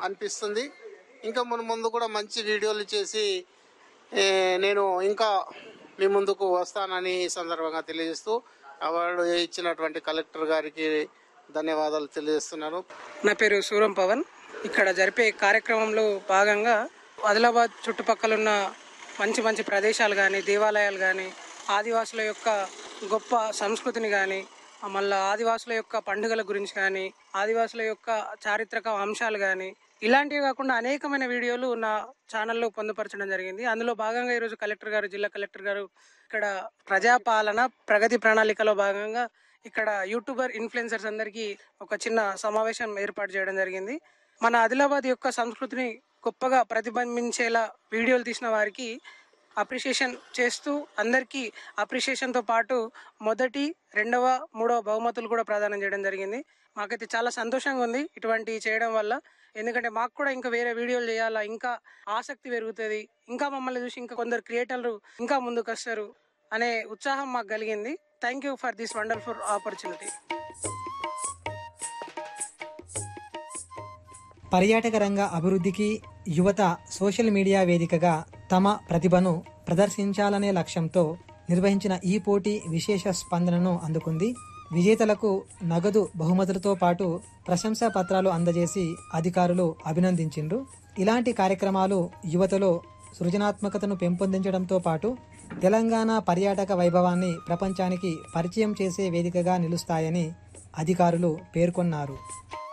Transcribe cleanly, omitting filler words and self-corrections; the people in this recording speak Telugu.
అనిపిస్తుంది. ఇంకా ముందు కూడా మంచి వీడియోలు చేసి నేను ఇంకా మీ ముందుకు వస్తానని ఈ సందర్భంగా తెలియజేస్తూ అవార్డు ఇచ్చినటువంటి కలెక్టర్ గారికి ధన్యవాదాలు తెలియజేస్తున్నాను. నా పేరు సూరం పవన్. ఇక్కడ జరిపే కార్యక్రమంలో భాగంగా ఆదిలాబాద్ చుట్టుపక్కల ఉన్న మంచి మంచి ప్రదేశాలు కానీ, దేవాలయాలు కానీ, ఆదివాసుల యొక్క గొప్ప సంస్కృతిని కానీ, మళ్ళీ ఆదివాసుల యొక్క పండుగల గురించి కానీ, ఆదివాసుల యొక్క చారిత్రక అంశాలు కానీ, ఇలాంటివి కాకుండా అనేకమైన వీడియోలు నా ఛానల్లో పొందుపరచడం జరిగింది. అందులో భాగంగా ఈరోజు కలెక్టర్ గారు, జిల్లా కలెక్టర్ గారు ఇక్కడ ప్రజాపాలన ప్రగతి ప్రణాళికలో భాగంగా ఇక్కడ యూట్యూబర్ ఇన్ఫ్లుయెన్సర్స్ అందరికీ ఒక చిన్న సమావేశం ఏర్పాటు చేయడం జరిగింది. మన ఆదిలాబాద్ యొక్క సంస్కృతిని గొప్పగా ప్రతిబింబించేలా వీడియోలు తీసిన వారికి అప్రిషియేషన్ చేస్తూ అందరికీ అప్రిషియేషన్తో పాటు మొదటి, రెండవ, మూడవ బహుమతులు కూడా ప్రదానం చేయడం జరిగింది. మాకైతే చాలా సంతోషంగా ఉంది ఇటువంటి చేయడం వల్ల. ఎందుకంటే మాకు కూడా ఇంకా వేరే వీడియోలు చేయాలా, ఇంకా ఆసక్తి పెరుగుతుంది, ఇంకా మమ్మల్ని చూసి ఇంకా కొందరు క్రియేటర్లు ఇంకా ముందుకు వస్తారు అనే ఉత్సాహం మాకు కలిగింది. Thank you for this wonderful opportunity. పర్యాటక రంగ అభివృద్ధికి యువత సోషల్ మీడియా వేదికగా తమ ప్రతిభను ప్రదర్శించాలనే లక్ష్యంతో నిర్వహించిన ఈ పోటీ విశేష స్పందనను అందుకుంది. విజేతలకు నగదు బహుమతులతో పాటు ప్రశంసా పత్రాలు అందజేసి అధికారులు అభినందించిండ్రు. ఇలాంటి కార్యక్రమాలు యువతలో సృజనాత్మకతను పెంపొందించడంతో పాటు తెలంగాణ పర్యాటక వైభవాన్ని ప్రపంచానికి పరిచయం చేసే వేదికగా నిలుస్తాయని అధికారులు పేర్కొన్నారు.